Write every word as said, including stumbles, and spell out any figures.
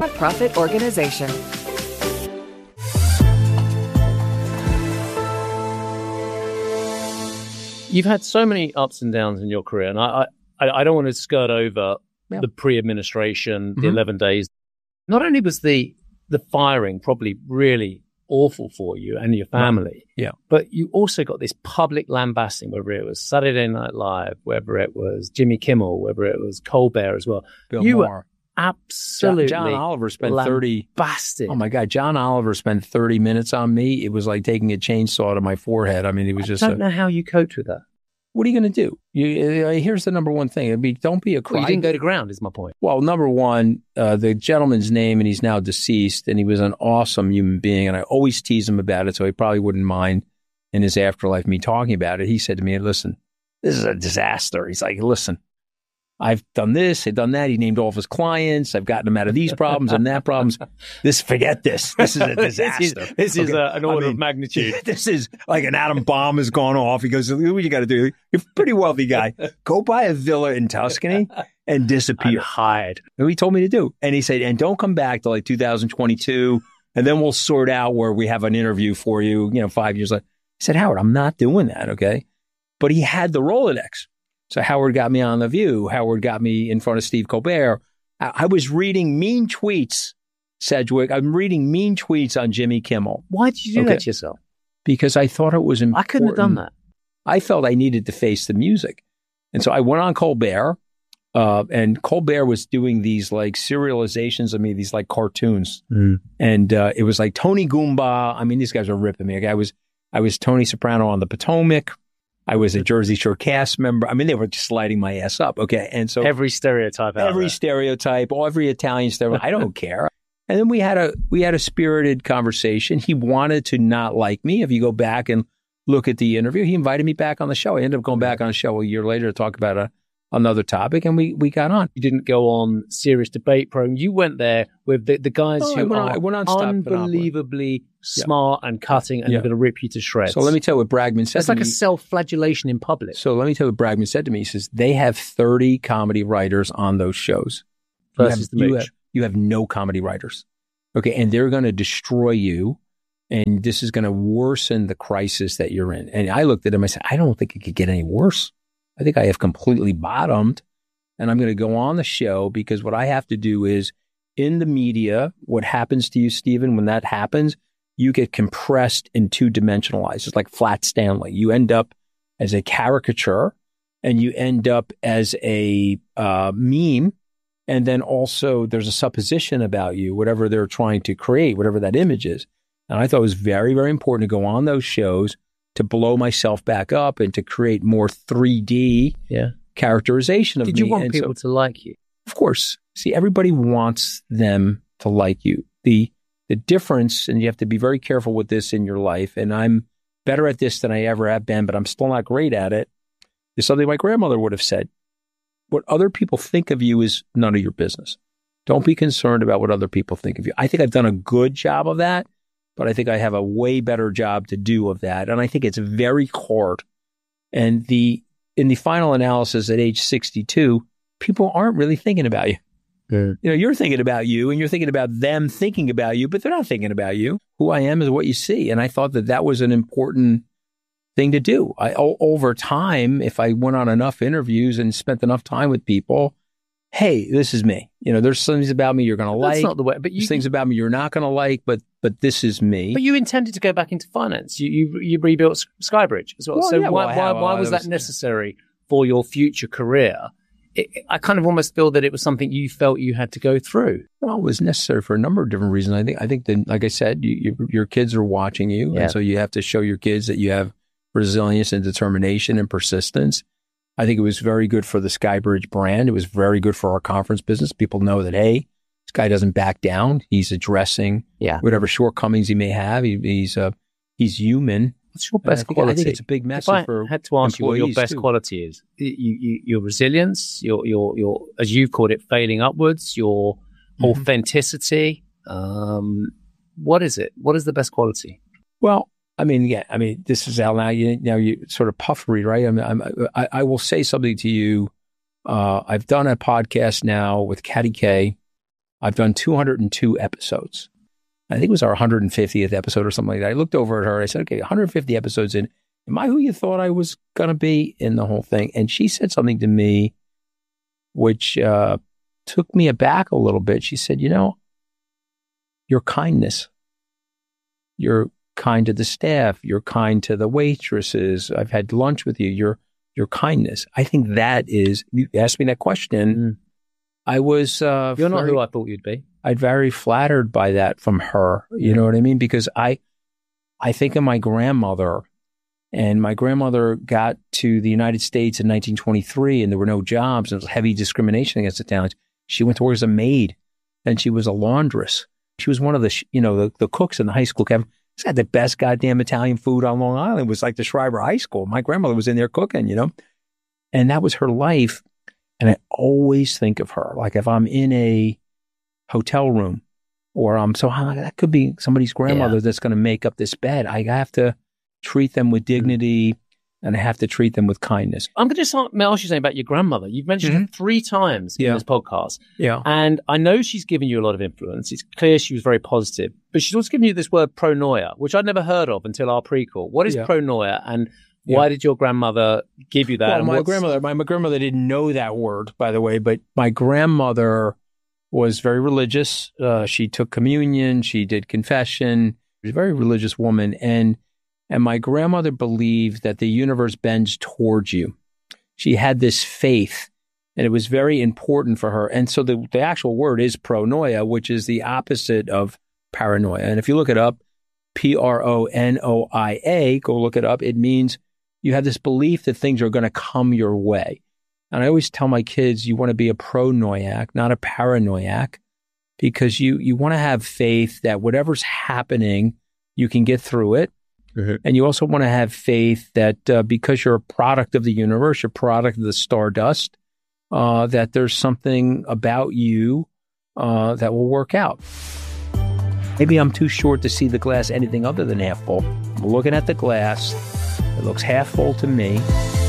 Nonprofit organization. You've had so many ups and downs in your career, and I I, I don't want to skirt over yeah. the pre-administration, the mm-hmm. eleven days. Not only was the the firing probably really awful for you and your family, right. yeah, but you also got this public lambasting, whether it was Saturday Night Live, whether it was Jimmy Kimmel, whether it was Colbert as well. Bill you Maher. were absolutely John, John Oliver spent thirty lambasted. Oh my God, John Oliver spent thirty minutes on me. It was like taking a chainsaw to my forehead. I mean, it was I just. I don't a, know how you coped with that. What are you going to do? You, uh, here's the number one thing. I mean, don't be a cry. Well, you didn't go to ground, is my point. Well, number one, uh, the gentleman's name, and he's now deceased, and he was an awesome human being, and I always tease him about it, so he probably wouldn't mind in his afterlife me talking about it. He said to me, listen, this is a disaster. He's like, listen, I've done this, I've done that. He named all of his clients. I've gotten them out of these problems and that problems. This, forget this. This is a disaster. this is, this is okay. a, an order I mean, of magnitude. This is like an atom bomb has gone off. He goes, what you got to do? You're a pretty wealthy guy. Go buy a villa in Tuscany and disappear. And hide. And he told me to do. And he said, and don't come back till like two thousand twenty-two. And then we'll sort out where we have an interview for you, you know, five years later. I said, Howard, I'm not doing that. Okay. But he had the Rolodex. So Howard got me on The View. Howard got me in front of Steve Colbert. I, I was reading mean tweets, Sedgwick. I'm reading mean tweets on Jimmy Kimmel. Why did you do okay. that to yourself? Because I thought it was important. I couldn't have done that. I felt I needed to face the music. And so I went on Colbert, uh, and Colbert was doing these like serializations of me, these like cartoons. Mm. And uh, it was like Tony Goomba. I mean, these guys are ripping me. Like, I was I was Tony Soprano on the Potomac. I was a Jersey Shore cast member. I mean, they were just lighting my ass up. Okay. And so every stereotype, out every there. stereotype, every Italian stereotype. I don't care. And then we had a, we had a spirited conversation. He wanted to not like me. If you go back and look at the interview, he invited me back on the show. I ended up going back on the show a year later to talk about a, another topic, and we, we got on. You didn't go on serious debate program. You went there with the, the guys oh, who I went are on, I went on unbelievably smart yeah. and cutting, and yeah. they're going to rip you to shreds. So let me tell you what Bragman said It's to like me. a self-flagellation in public. So let me tell you what Bragman said to me. He says, they have thirty comedy writers on those shows. Versus you have, the you mooch. have, you have no comedy writers. Okay, and they're going to destroy you, and this is going to worsen the crisis that you're in. And I looked at him, I said, I don't think it could get any worse. I think I have completely bottomed, and I'm going to go on the show because what I have to do is, in the media, what happens to you, Stephen, when that happens, you get compressed and two-dimensionalized. It's like Flat Stanley. You end up as a caricature, and you end up as a uh, meme. And then also there's a supposition about you, whatever they're trying to create, whatever that image is. And I thought it was very, very important to go on those shows to blow myself back up and to create more three D yeah. characterization of me. Did you want and people so, to like you? Of course. See, everybody wants them to like you. The the difference, and you have to be very careful with this in your life, and I'm better at this than I ever have been, but I'm still not great at it, is something my grandmother would have said. What other people think of you is none of your business. Don't be concerned about what other people think of you. I think I've done a good job of that, but I think I have a way better job to do of that. And I think it's very hard. And the in the final analysis at age sixty-two, people aren't really thinking about you. Mm. You know, you're thinking about you and you're thinking about them thinking about you, but they're not thinking about you. Who I am is what you see. And I thought that that was an important thing to do. I, o- over time, if I went on enough interviews and spent enough time with people, hey, this is me. You know, there's things about me you're going to like. That's not the way. But you, there's things about me you're not going to like, but but this is me. But you intended to go back into finance. You you, you rebuilt Skybridge as well. well so yeah, why well, why, have, why uh, was that was, necessary for your future career? It, I kind of almost feel that it was something you felt you had to go through. Well, it was necessary for a number of different reasons. I think I think that, like I said, you, you, your kids are watching you, yeah. and so you have to show your kids that you have resilience and determination and persistence. I think it was very good for the Skybridge brand. It was very good for our conference business. People know that, hey, this guy doesn't back down. He's addressing yeah. whatever shortcomings he may have. He, he's uh, he's human. What's your best I think, quality? I think it's a big message if I for had to ask you what your best too. quality is, you, you, your resilience, your, your, your, as you've called it, failing upwards, your mm-hmm. authenticity. Um, what is it? What is the best quality? Well, I mean, yeah, I mean, this is Al. Now you, now you sort of puffery, right? I mean, I'm, I, I will say something to you. Uh, I've done a podcast now with Katty Kay, I've done two hundred two episodes. I think it was our one hundred fiftieth episode or something like that. I looked over at her and I said, okay, one hundred fifty episodes in. Am I who you thought I was going to be in the whole thing? And she said something to me which uh, took me aback a little bit. She said, you know, your kindness, you're kind to the staff, you're kind to the waitresses. I've had lunch with you, your your kindness. I think that is, you asked me that question. Mm. I was... Uh, you're very, not who I thought you'd be. I'm very flattered by that from her. You yeah. know what I mean? Because I, I think of my grandmother, and my grandmother got to the United States in nineteen twenty-three, and there were no jobs, and there was heavy discrimination against Italians. She went to work as a maid, and she was a laundress. She was one of the, you know, the, the cooks in the high school. Kevin, it's got the best goddamn Italian food on Long Island. It was like the Schreiber High School. My grandmother was in there cooking, you know, and that was her life. And I always think of her, like if I'm in a hotel room, or I'm so that could be somebody's grandmother yeah. that's going to make up this bed. I have to treat them with dignity, and I have to treat them with kindness. I'm going to just ask you something about your grandmother. You've mentioned mm-hmm. her three times yeah. in this podcast. Yeah. And I know she's given you a lot of influence. It's clear she was very positive, but she's also given you this word pronoia, which I'd never heard of until our prequel. What is yeah. pronoia, and why yeah. did your grandmother give you that? Well, and my grandmother, my, my grandmother didn't know that word, by the way, but my grandmother was very religious. Uh, she took communion. She did confession. She was a very religious woman. And And my grandmother believed that the universe bends towards you. She had this faith, and it was very important for her. And so the, the actual word is pronoia, which is the opposite of paranoia. And if you look it up, P R O N O I A, go look it up. It means you have this belief that things are going to come your way. And I always tell my kids, you want to be a pronoiac, not a paranoiac, because you, you want to have faith that whatever's happening, you can get through it. Mm-hmm. And you also want to have faith that uh, because you're a product of the universe, you're a product of the stardust, uh, that there's something about you uh, that will work out. Maybe I'm too short to see the glass anything other than half full. I'm looking at the glass. It looks half full to me.